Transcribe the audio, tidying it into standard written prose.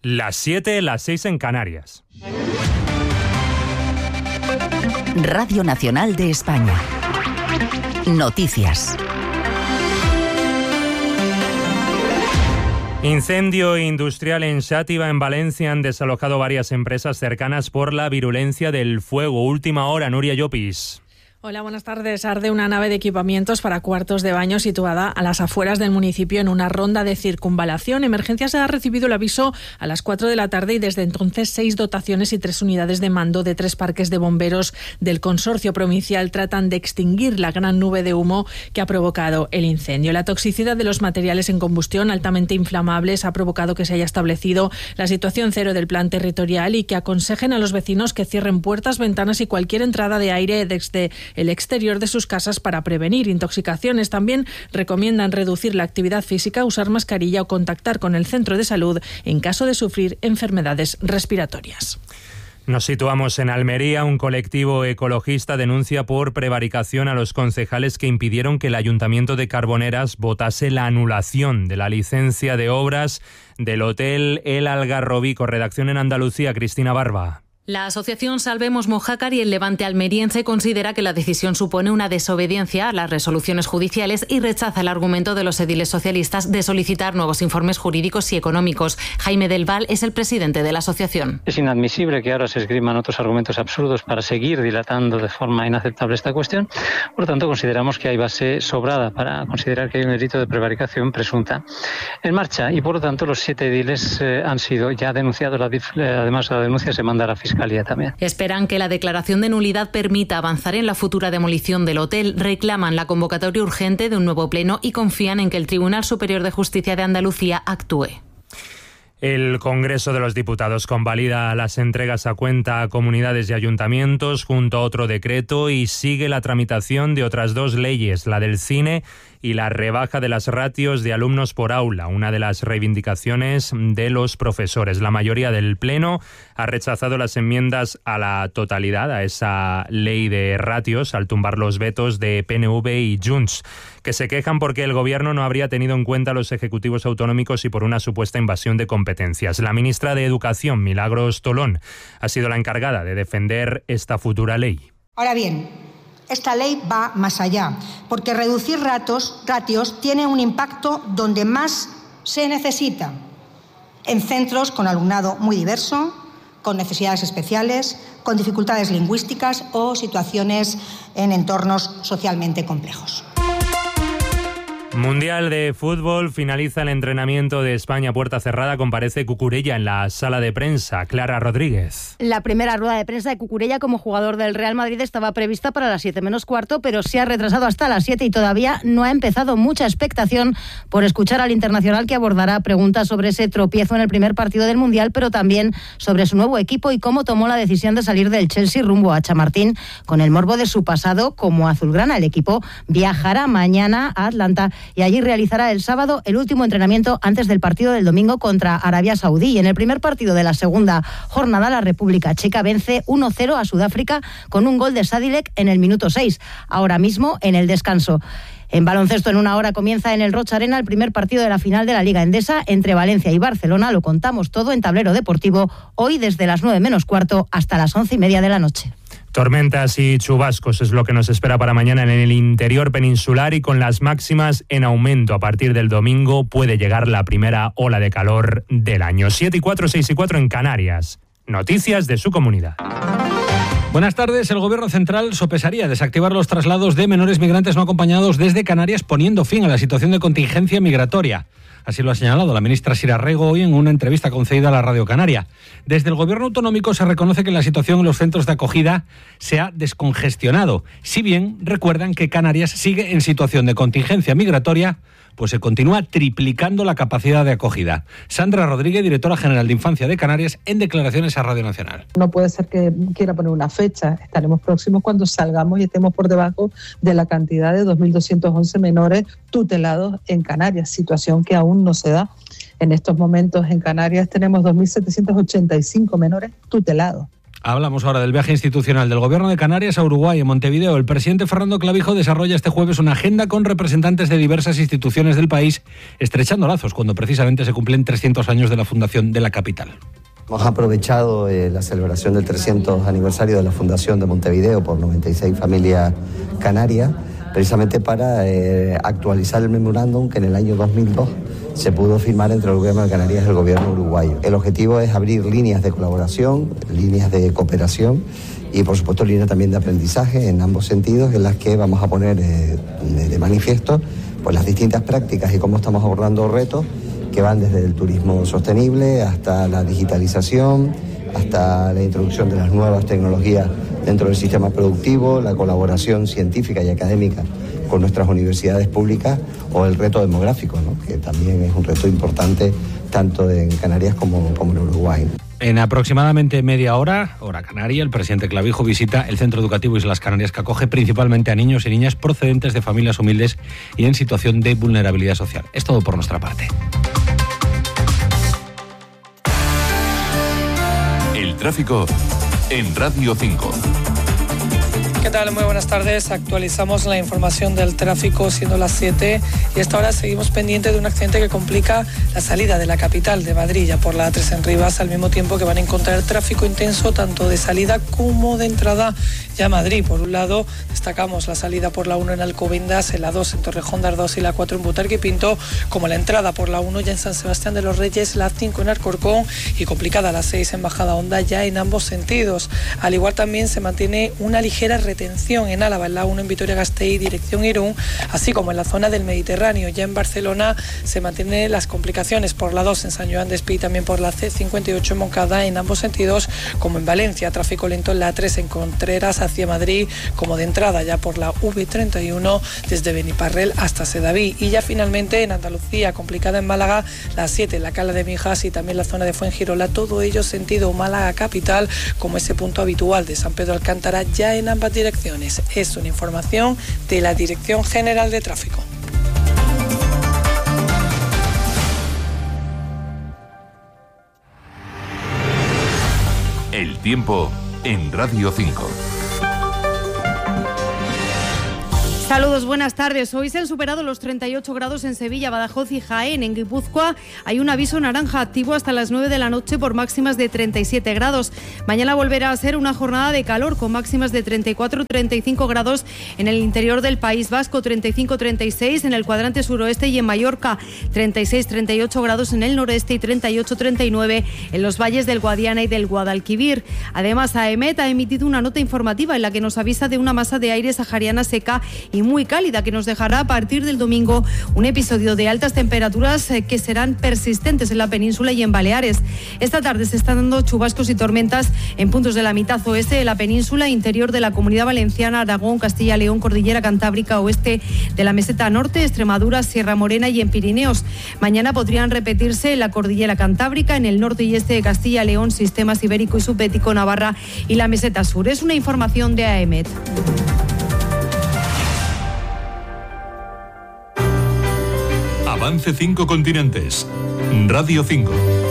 Las 7, las 6 en Canarias. Radio Nacional de España. Noticias. Incendio industrial en Xàtiva, en Valencia. Han desalojado varias empresas cercanas por la virulencia del fuego. Última hora, Nuria Llopis. Hola, buenas tardes. Arde una nave de equipamientos para cuartos de baño situada a las afueras del municipio en una ronda de circunvalación. Emergencias ha recibido el aviso a las 4 de la tarde y desde entonces 6 dotaciones y 3 unidades de mando de 3 parques de bomberos del consorcio provincial tratan de extinguir la gran nube de humo que ha provocado el incendio. La toxicidad de los materiales en combustión altamente inflamables ha provocado que se haya establecido la situación cero del plan territorial y que aconsejen a los vecinos que cierren puertas, ventanas y cualquier entrada de aire desde el exterior de sus casas para prevenir intoxicaciones. También recomiendan reducir la actividad física, usar mascarilla o contactar con el centro de salud en caso de sufrir enfermedades respiratorias. Nos situamos en Almería. Un colectivo ecologista denuncia por prevaricación a los concejales que impidieron que el Ayuntamiento de Carboneras votase la anulación de la licencia de obras del Hotel El Algarrobico. Redacción en Andalucía, Cristina Barba. La asociación Salvemos Mojácar y el Levante almeriense considera que la decisión supone una desobediencia a las resoluciones judiciales y rechaza el argumento de los ediles socialistas de solicitar nuevos informes jurídicos y económicos. Jaime del Val es el presidente de la asociación. Es inadmisible que ahora se esgriman otros argumentos absurdos para seguir dilatando de forma inaceptable esta cuestión. Por tanto, consideramos que hay base sobrada para considerar que hay un delito de prevaricación presunta en marcha y, por lo tanto, los 7 ediles han sido ya denunciados. Además, la denuncia se manda a la Fiscalía también. Esperan que la declaración de nulidad permita avanzar en la futura demolición del hotel, reclaman la convocatoria urgente de un nuevo pleno y confían en que el Tribunal Superior de Justicia de Andalucía actúe. El Congreso de los Diputados convalida las entregas a cuenta a comunidades y ayuntamientos junto a otro decreto y sigue la tramitación de otras 2 leyes, la del cine y la rebaja de las ratios de alumnos por aula, una de las reivindicaciones de los profesores. La mayoría del Pleno ha rechazado las enmiendas a la totalidad a esa ley de ratios al tumbar los vetos de PNV y Junts, que se quejan porque el Gobierno no habría tenido en cuenta a los ejecutivos autonómicos y por una supuesta invasión de competencias. La ministra de Educación, Milagros Tolón, ha sido la encargada de defender esta futura ley. Ahora bien, esta ley va más allá, porque reducir ratios tiene un impacto donde más se necesita, en centros con alumnado muy diverso, con necesidades especiales, con dificultades lingüísticas o situaciones en entornos socialmente complejos. Mundial de fútbol, finaliza el entrenamiento de España a puerta cerrada, comparece Cucurella en la sala de prensa. Clara Rodríguez. La primera rueda de prensa de Cucurella como jugador del Real Madrid estaba prevista para las 7 menos cuarto, pero se ha retrasado hasta las 7 y todavía no ha empezado. Mucha expectación por escuchar al internacional, que abordará preguntas sobre ese tropiezo en el primer partido del Mundial, pero también sobre su nuevo equipo y cómo tomó la decisión de salir del Chelsea rumbo a Chamartín con el morbo de su pasado como azulgrana. El equipo viajará mañana a Atlanta y allí realizará el sábado el último entrenamiento antes del partido del domingo contra Arabia Saudí. Y en el primer partido de la segunda jornada, la República Checa vence 1-0 a Sudáfrica con un gol de Sadilek en el minuto 6, ahora mismo en el descanso. En baloncesto, en una hora comienza en el Roig Arena el primer partido de la final de la Liga Endesa entre Valencia y Barcelona. Lo contamos todo en Tablero Deportivo, hoy desde las 9 menos cuarto hasta las 11:30 de la noche. Tormentas y chubascos es lo que nos espera para mañana en el interior peninsular y con las máximas en aumento. A partir del domingo puede llegar la primera ola de calor del año. 7:04, 6:04 en Canarias. Noticias de su comunidad. Buenas tardes. El Gobierno central sopesaría desactivar los traslados de menores migrantes no acompañados desde Canarias, poniendo fin a la situación de contingencia migratoria. Así lo ha señalado la ministra Sira Rego hoy en una entrevista concedida a la Radio Canaria. Desde el Gobierno autonómico se reconoce que la situación en los centros de acogida se ha descongestionado. Si bien recuerdan que Canarias sigue en situación de contingencia migratoria, pues se continúa triplicando la capacidad de acogida. Sandra Rodríguez, directora general de Infancia de Canarias, en declaraciones a Radio Nacional. No puede ser que quiera poner una fecha. Estaremos próximos cuando salgamos y estemos por debajo de la cantidad de 2.211 menores tutelados en Canarias, situación que aún no se da. En estos momentos en Canarias tenemos 2.785 menores tutelados. Hablamos ahora del viaje institucional del Gobierno de Canarias a Uruguay, en Montevideo. El presidente Fernando Clavijo desarrolla este jueves una agenda con representantes de diversas instituciones del país, estrechando lazos cuando precisamente se cumplen 300 años de la fundación de la capital. Hemos aprovechado la celebración del 300 aniversario de la fundación de Montevideo por 96 familias canarias, precisamente para actualizar el memorándum que en el año 2002 se pudo firmar entre el Gobierno de Canarias y el Gobierno uruguayo. El objetivo es abrir líneas de colaboración, líneas de cooperación y, por supuesto, líneas también de aprendizaje en ambos sentidos, en las que vamos a poner de manifiesto pues, las distintas prácticas y cómo estamos abordando retos que van desde el turismo sostenible hasta la digitalización, hasta la introducción de las nuevas tecnologías dentro del sistema productivo, la colaboración científica y académica con nuestras universidades públicas o el reto demográfico, ¿no? Que también es un reto importante tanto en Canarias como en Uruguay. En aproximadamente media hora canaria, el presidente Clavijo visita el Centro Educativo Islas Canarias, que acoge principalmente a niños y niñas procedentes de familias humildes y en situación de vulnerabilidad social. Es todo por nuestra parte. El tráfico en Radio 5. ¿Qué tal? Muy buenas tardes. Actualizamos la información del tráfico siendo las 7 y a esta hora seguimos pendiente de un accidente que complica la salida de la capital de Madrid ya por la A3 en Rivas, al mismo tiempo que van a encontrar tráfico intenso tanto de salida como de entrada ya a Madrid. Por un lado destacamos la salida por la 1 en Alcobendas, en la 2 en Torrejón de Ardoz y la 4 en Butarque y Pinto, como la entrada por la 1 ya en San Sebastián de los Reyes, la 5 en Alcorcón y complicada la 6 en Bajada Honda ya en ambos sentidos. Al igual también se mantiene una ligera retención en Álava, en la 1 en Vitoria-Gasteiz, dirección Irún, así como en la zona del Mediterráneo. Ya en Barcelona se mantienen las complicaciones por la 2 en San Joan d'Espí y también por la C58 en Moncada en ambos sentidos, como en Valencia, tráfico lento en la 3 en Contreras hacia Madrid, como de entrada ya por la V31 desde Beniparrel hasta Sedaví. Y ya finalmente en Andalucía, complicada en Málaga, la 7 en la Cala de Mijas y también la zona de Fuengirola, todo ello sentido Málaga capital, como ese punto habitual de San Pedro Alcántara ya en ambas direcciones. Es una información de la Dirección General de Tráfico. El tiempo en Radio 5. Saludos, buenas tardes. Hoy se han superado los 38 grados en Sevilla, Badajoz y Jaén. En Guipúzcoa hay un aviso naranja activo hasta las 9 de la noche por máximas de 37 grados. Mañana volverá a ser una jornada de calor con máximas de 34-35 grados en el interior del País Vasco, 35-36 en el cuadrante suroeste y en Mallorca, 36-38 grados en el noreste y 38-39 en los valles del Guadiana y del Guadalquivir. Además, AEMET ha emitido una nota informativa en la que nos avisa de una masa de aire sahariana seca y muy cálida que nos dejará a partir del domingo un episodio de altas temperaturas que serán persistentes en la península y en Baleares. Esta tarde se están dando chubascos y tormentas en puntos de la mitad oeste de la península, interior de la Comunidad Valenciana, Aragón, Castilla, León, Cordillera Cantábrica, oeste de la Meseta Norte, Extremadura, Sierra Morena y en Pirineos. Mañana podrían repetirse en la Cordillera Cantábrica, en el norte y este de Castilla, León, Sistemas Ibérico y Subbético, Navarra y la Meseta Sur. Es una información de AEMET. Avance 5 continentes. Radio 5.